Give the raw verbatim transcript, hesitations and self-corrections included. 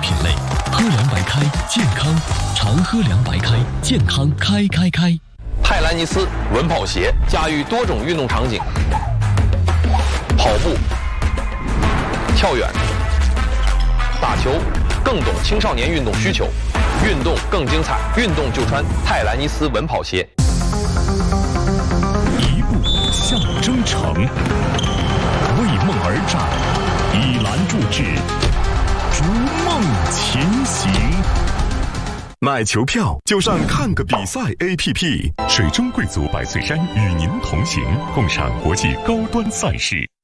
品类。喝凉白开，健康，常喝凉白开，健康开开开。 泰兰尼斯稳跑鞋驾驭多种运动场景，跑步、跳远、打球，更懂青少年运动需求，运动更精彩，运动就穿泰兰尼斯稳跑鞋。 一步向征程，为梦而战，以栏筑志，逐梦前行。 买球票就上看个比赛 A P P， 水中贵族百岁山与您同行，共赏国际高端赛事。